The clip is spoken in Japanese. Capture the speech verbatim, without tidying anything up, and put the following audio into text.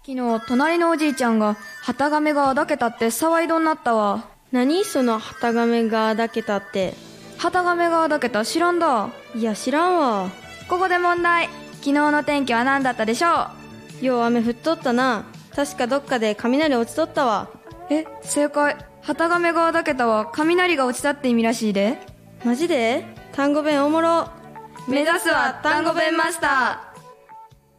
昨日、隣のおじいちゃんが、旗亀がだけたって騒いどんなったわ。 何その旗亀がだけたって。 旗亀がだけた知らんだ。 いや知らんわ。 ここで問題。昨日の天気は何だったでしょう。よう雨降っとったな。確かどっかで雷落ちとったわ。 え、正解。旗亀がだけたは雷が落ちたって意味らしいで。 マジで？単語弁おもろ。 目指すは単語弁マスター。